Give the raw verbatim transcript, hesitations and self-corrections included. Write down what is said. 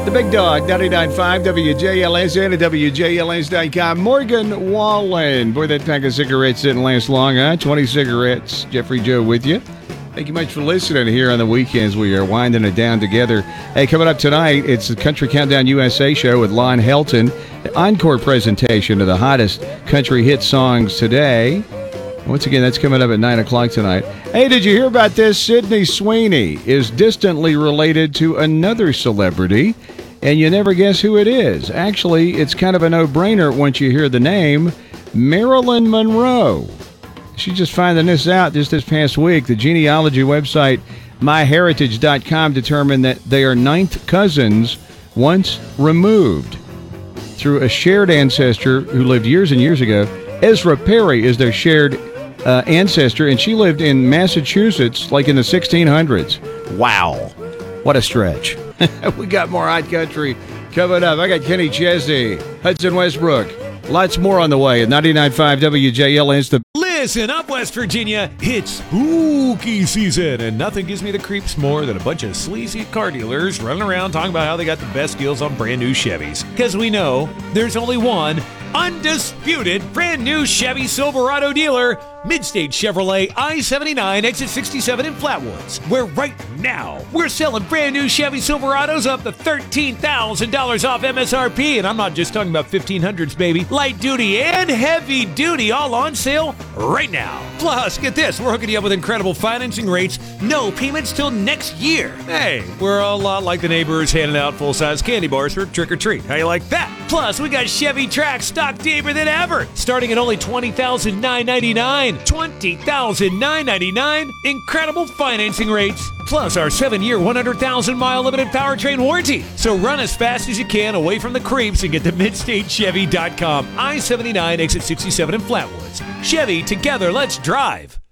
The Big Dog, ninety-nine point five W J L S and at W J L S dot com. Morgan Wallen. Boy, that pack of cigarettes didn't last long, huh? twenty cigarettes. Jeffrey Joe with you. Thank you much for listening here on the weekends. We are winding it down together. Hey, coming up tonight, it's the Country Countdown U S A show with Lon Helton. The encore presentation of the hottest country hit songs today. Once again, that's coming up at nine o'clock tonight. Hey, did you hear about this? Sydney Sweeney is distantly related to another celebrity, and you never guess who it is. Actually, it's kind of a no-brainer once you hear the name, Marilyn Monroe. She's just finding this out just this past week. The genealogy website, my heritage dot com, determined that they are ninth cousins once removed through a shared ancestor who lived years and years ago. Ezra Perry is their shared uh, ancestor, and she lived in Massachusetts like in the sixteen hundreds. Wow. What a stretch. We got more hot country coming up. I got Kenny Chesney, Hudson Westbrook. Lots more on the way at ninety-nine point five W J L S. The Listen up, West Virginia. It's spooky season, and nothing gives me the creeps more than a bunch of sleazy car dealers running around talking about how they got the best deals on brand new Chevys. Because we know there's only one undisputed brand new Chevy Silverado dealer, Midstate Chevrolet I seventy-nine, exit sixty-seven in Flatwoods, where right now we're selling brand new Chevy Silverados up to thirteen thousand dollars off M S R P. And I'm not just talking about fifteen hundreds, baby. Light duty and heavy duty all on sale right now. Plus, get this, we're hooking you up with incredible financing rates, no payments till next year. Hey, we're a lot like the neighbors handing out full-size candy bars for trick or treat. How you like that? Plus, we got Chevy Trax stock deeper than ever, starting at only twenty thousand nine hundred ninety-nine dollars. twenty thousand nine hundred ninety-nine dollars. Incredible financing rates. Plus our seven-year, one hundred thousand mile limited powertrain warranty. So run as fast as you can away from the creeps and get to midstate chevy dot com. I seventy-nine, exit sixty-seven in Flatwoods. Chevy, together, let's drive.